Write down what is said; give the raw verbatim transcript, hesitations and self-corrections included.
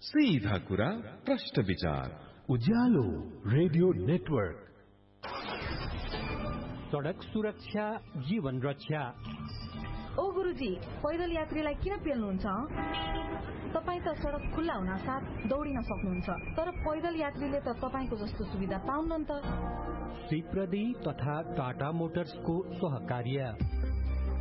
सीधा कुरा प्रश्न विचार उज्यालो रेडियो नेटवर्क। सडक सुरक्षा जीवन रक्षा। ओ गुरुजी, पैदल यात्रीलाई किन पेल्नुहुन्छ? तपाईँ त सडक खुल्ला हुन साथ दौडिन सक्नुहुन्छ, तर पैदल यात्रीले त तपाईँको जस्तो सुविधा पाउन्न नि त। सिप्रदी तथा टाटा मोटर्सको सहकार्य